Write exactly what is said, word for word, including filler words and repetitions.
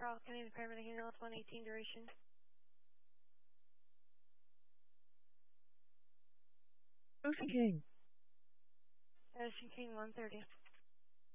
Charles County Department of Handle one eighteen duration. Ocean King. Ocean King one thirty.